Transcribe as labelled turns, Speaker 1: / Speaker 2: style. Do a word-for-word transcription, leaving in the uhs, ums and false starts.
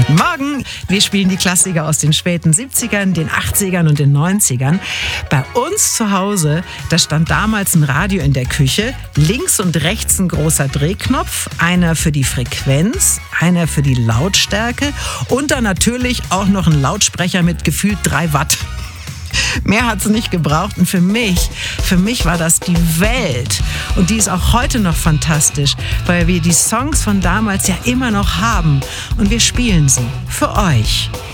Speaker 1: Guten Morgen! Wir spielen die Klassiker aus den späten siebzigern, den achtzigern und den neunzigern. Bei uns zu Hause, da stand damals ein Radio in der Küche. Links und rechts ein großer Drehknopf, einer für die Frequenz, einer für die Lautstärke und dann natürlich auch noch ein Lautsprecher mit gefühlt drei Watt. Mehr hat es nicht gebraucht und für mich, für mich war das die Welt. Und die ist auch heute noch fantastisch, weil wir die Songs von damals ja immer noch haben und wir spielen sie für euch.